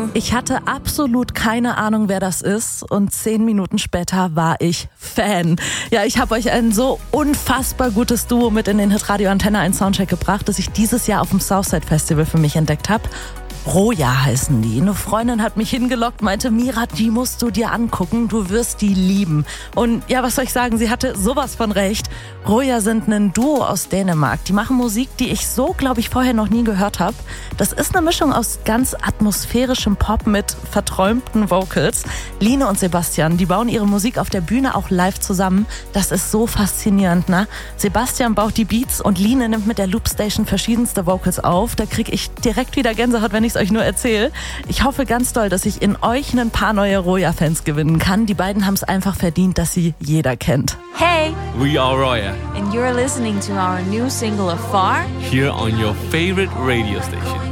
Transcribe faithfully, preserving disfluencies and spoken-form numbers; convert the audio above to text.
Ich hatte absolut keine Ahnung, wer das ist, und zehn Minuten später war ich Fan. Ja, ich habe euch ein so unfassbar gutes Duo mit in den Hitradio Antenne eins Soundcheck gebracht, das ich dieses Jahr auf dem Southside Festival für mich entdeckt habe. Roja heißen die. Eine Freundin hat mich hingelockt, meinte, Mira, die musst du dir angucken, du wirst die lieben. Und ja, was soll ich sagen, sie hatte sowas von recht. Roja sind ein Duo aus Dänemark. Die machen Musik, die ich so, glaube ich, vorher noch nie gehört habe. Das ist eine Mischung aus ganz atmosphärischem Pop mit verträumten Vocals. Line und Sebastian, die bauen ihre Musik auf der Bühne auch live zusammen. Das ist so faszinierend, ne? Sebastian baut die Beats und Line nimmt mit der Loopstation verschiedenste Vocals auf. Da kriege ich direkt wieder Gänsehaut, wenn ich es euch nur erzähle. Ich hoffe ganz doll, dass ich in euch ein paar neue Roja-Fans gewinnen kann. Die beiden haben es einfach verdient, dass sie jeder kennt. Hey, we are Roya, and you're listening to our new single Afar here on your favorite radio station.